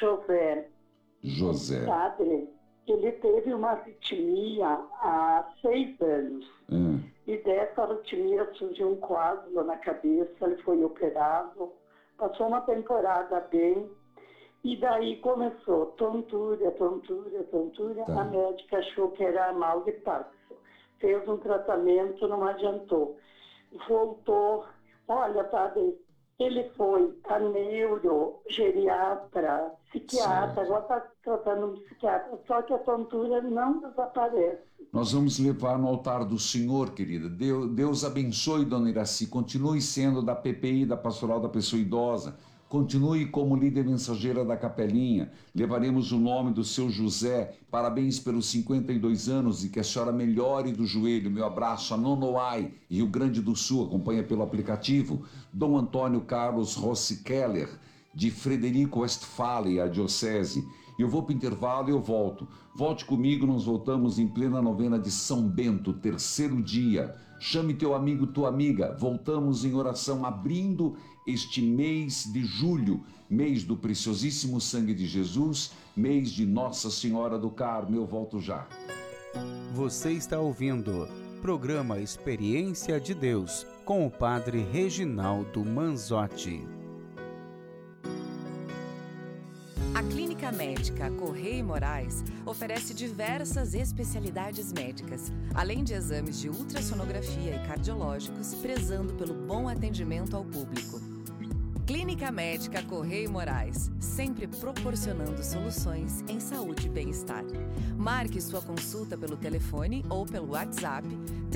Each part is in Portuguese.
José. José. Padre, ele teve uma arritmia há 6 anos. E dessa arritmia surgiu um coágulo na cabeça, ele foi operado, passou uma temporada bem, e daí começou tontura. Tá. A médica achou que era mal de Parkinson. Fez um tratamento, não adiantou. Voltou, olha, padre, ele foi a neurogeriatra, psiquiatra, agora está tratando um psiquiatra, só que a tontura não desaparece. Nós vamos levar no altar do Senhor, querida. Deus abençoe, dona Iraci. Continue sendo da PPI, da Pastoral da Pessoa Idosa. Continue como líder mensageira da Capelinha. Levaremos o nome do seu José. Parabéns pelos 52 anos e que a senhora melhore do joelho. Meu abraço a Nonoai, Rio Grande do Sul. Acompanha pelo aplicativo. Dom Antônio Carlos Rossi Keller, de Frederico Westphalen, a diocese. Eu vou para o intervalo e eu volto. Volte comigo, nós voltamos em plena novena de São Bento, 3º dia. Chame teu amigo, tua amiga. Voltamos em oração abrindo este mês de julho, mês do preciosíssimo sangue de Jesus, mês de Nossa Senhora do Carmo. Eu volto já. Você está ouvindo programa Experiência de Deus com o Padre Reginaldo Manzotti. A Clínica Médica Correia Moraes oferece diversas especialidades médicas, além de exames de ultrassonografia e cardiológicos, prezando pelo bom atendimento ao público. Clínica Médica Correia Moraes, sempre proporcionando soluções em saúde e bem-estar. Marque sua consulta pelo telefone ou pelo WhatsApp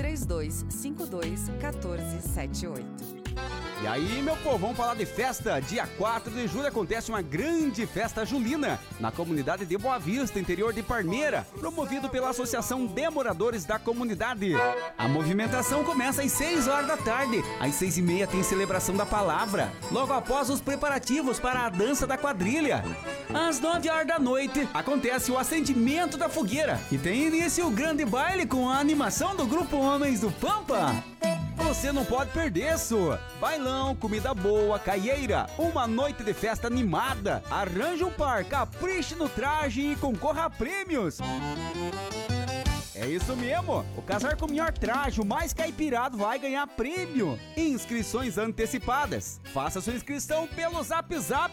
3252-1478. E aí, meu povo, vamos falar de festa? Dia 4 de julho acontece uma grande festa julina na comunidade de Boa Vista, interior de Parmeira, promovido pela Associação de Moradores da Comunidade. A movimentação começa às 6 horas da tarde. Às 6h30 tem celebração da palavra, logo após os preparativos para a dança da quadrilha. Às 9 horas da noite acontece o acendimento da fogueira e tem início o grande baile com a animação do grupo Homens do Pampa. Você não pode perder isso! Bailão, comida boa, caieira, uma noite de festa animada. Arranje um par, capriche no traje e concorra a prêmios. É isso mesmo! O casar com o melhor traje, o mais caipirado, vai ganhar prêmio. Inscrições antecipadas. Faça sua inscrição pelo Zap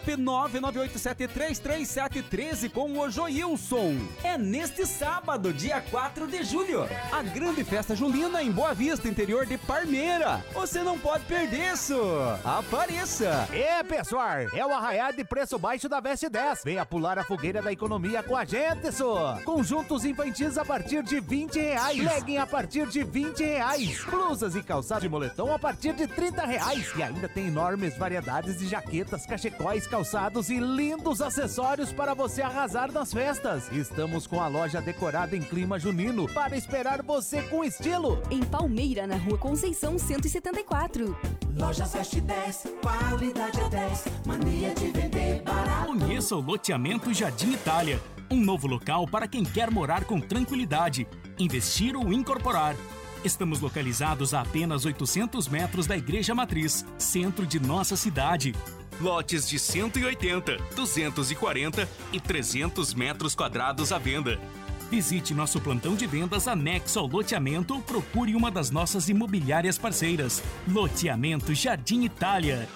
998733713 com o Joilson. É neste sábado, dia 4 de julho. A grande festa julina em Boa Vista, interior de Parmeira. Você não pode perder isso! Apareça! É, pessoal! É o arraial de preço baixo da Veste 10. Venha pular a fogueira da economia com a gente, só! Conjuntos infantis a partir de R$20. Legging a partir de R$20. Blusas e calçado de moletom a partir de R$30. E ainda tem enormes variedades de jaquetas, cachecóis, calçados e lindos acessórios para você arrasar nas festas. Estamos com a loja decorada em clima junino para esperar você com estilo. Em Palmeira, na Rua Conceição 174. Lojas Veste 10, qualidade é 10, mania de vender barato. Conheça o loteamento Jardim Itália. Um novo local para quem quer morar com tranquilidade, investir ou incorporar. Estamos localizados a apenas 800 metros da Igreja Matriz, centro de nossa cidade. Lotes de 180, 240 e 300 metros quadrados à venda. Visite nosso plantão de vendas anexo ao loteamento ou procure uma das nossas imobiliárias parceiras. Loteamento Jardim Itália.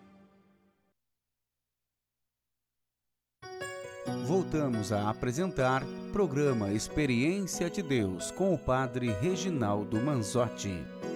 Voltamos a apresentar programa Experiência de Deus com o Padre Reginaldo Manzotti.